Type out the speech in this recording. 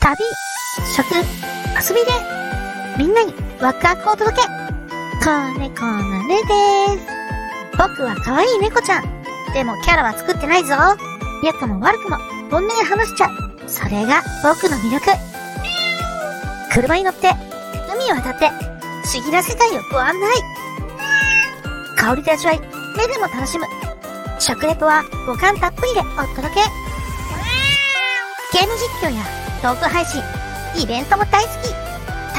旅、食、遊びで、みんなにワクワクをお届け。こねこのねでーす。僕は可愛い猫ちゃん。でもキャラは作ってないぞ。良くも悪くも本音で話しちゃう。それが僕の魅力。車に乗って、海を渡って、不思議な世界をご案内。香りで味わい、目でも楽しむ。食レポは五感たっぷりでお届け。ゲーム実況やトーク配信、イベントも大好き。